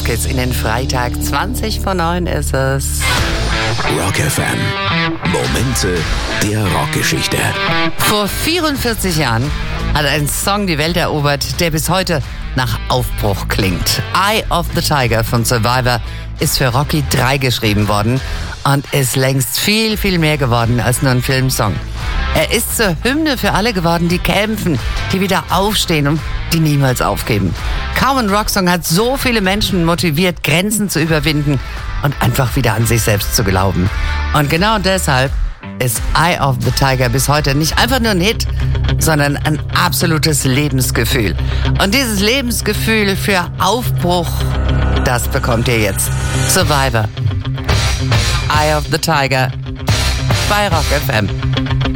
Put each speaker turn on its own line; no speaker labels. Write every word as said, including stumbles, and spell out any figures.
geht's in den Freitag. zwanzig vor neun ist es.
Rock F M. Momente der Rockgeschichte.
Vor vierundvierzig Jahren hat ein Song die Welt erobert, der bis heute nach Aufbruch klingt. Eye of the Tiger von Survivor ist für Rocky drei geschrieben worden und ist längst viel, viel mehr geworden als nur ein Filmsong. Er ist zur Hymne für alle geworden, die kämpfen, die wieder aufstehen und die niemals aufgeben. Kaum ein Rocksong hat so viele Menschen motiviert, Grenzen zu überwinden und einfach wieder an sich selbst zu glauben. Und genau deshalb ist Eye of the Tiger bis heute nicht einfach nur ein Hit, sondern ein absolutes Lebensgefühl. Und dieses Lebensgefühl für Aufbruch, das bekommt ihr jetzt. Survivor. Eye of the Tiger bei Rock F M.